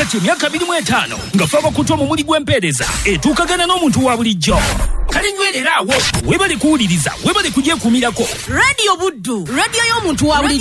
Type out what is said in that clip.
kati emyaka 25 nga faba kutwa mu muli gw'empeereza etuukagana n'omuntu wa bulijjo. Kale nywerera awo webale kuwuliriza webale kugyekuumirako. Radio Buddu, radio y'omuntu wa bulijjo.